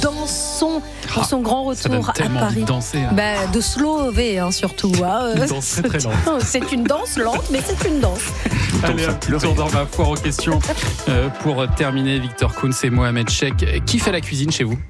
dansons pour son grand retour à tellement Paris. envie de danser. Hein. De slover surtout. Une danse très très lente. C'est une danse lente, mais c'est une danse. Allez, un petit tour dans ma foire aux questions. Pour terminer, Victor Kouns et Mohamed Cheikh. Qui fait la cuisine chez vous?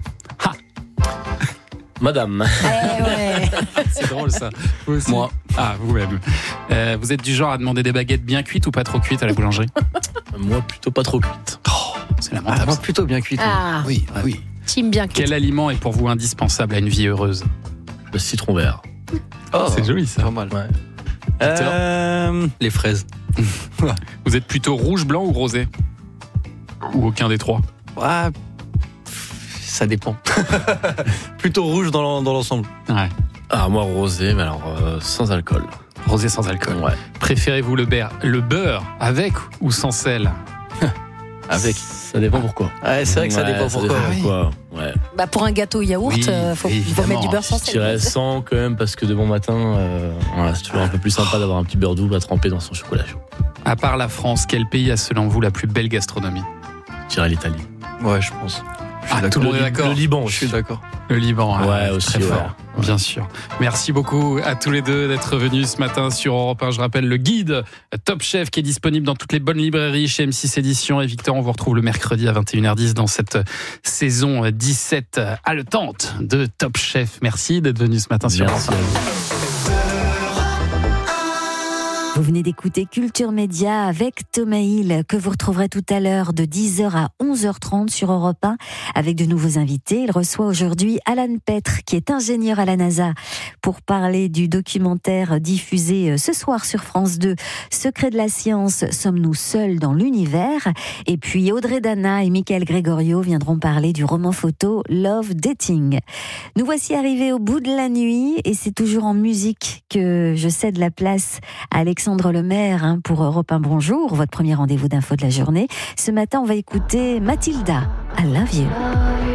Madame. Ouais. C'est drôle ça. Vous aussi? Moi. Ah, vous-même. Vous êtes du genre à demander des baguettes bien cuites ou pas trop cuites à la boulangerie? Moi, plutôt pas trop cuite. C'est lamentable. Moi, plutôt bien cuite. Ah, Oui, oui. team bien cuite. Quel aliment est pour vous indispensable à une vie heureuse? Le citron vert. C'est joli ça. Pas mal. Ouais. Les fraises. Vous êtes plutôt rouge, blanc ou rosé? Ou aucun des trois? Ah, ça dépend. Plutôt rouge dans l'ensemble. Ouais. Ah, moi, rosé, mais alors sans alcool. Rosé sans alcool. Ouais. Préférez-vous le beurre avec ou sans sel? Avec. Ça dépend pourquoi. Ouais, c'est vrai que ça dépend pourquoi. Ouais. Pour un gâteau yaourt, Oui, faut évidemment. mettre du beurre sans Je sel. dirais sans quand même, parce que de bon matin, c'est toujours un peu plus sympa d'avoir un petit beurre doux à tremper dans son chocolat chaud. À part la France, quel pays a selon vous la plus belle gastronomie? Je dirais l'Italie. Ouais, je pense. Tout le monde est d'accord. Le Liban, Je suis d'accord. Le Liban, Ouais, aussi, très ouais. fort, bien sûr. Merci beaucoup à tous les deux d'être venus ce matin sur Europe 1. Je rappelle le guide Top Chef qui est disponible dans toutes les bonnes librairies chez M6 Éditions. Et Victor, on vous retrouve le mercredi à 21h10 dans cette saison 17 haletante de Top Chef. Merci d'être venu ce matin sur Europe 1. Vous venez d'écouter Culture Média avec Thomas Hill, que vous retrouverez tout à l'heure de 10h à 11h30 sur Europe 1 avec de nouveaux invités. Il reçoit aujourd'hui Alan Petre, qui est ingénieur à la NASA, pour parler du documentaire diffusé ce soir sur France 2, Secret de la science, sommes-nous seuls dans l'univers? Et puis Audrey Dana et Michael Gregorio viendront parler du roman photo Love Dating. Nous voici arrivés au bout de la nuit et c'est toujours en musique que je cède la place à Alexandre Lemaire pour Europe 1 Bonjour, votre premier rendez-vous d'info de la journée. Ce matin, on va écouter Mathilda, I Love You.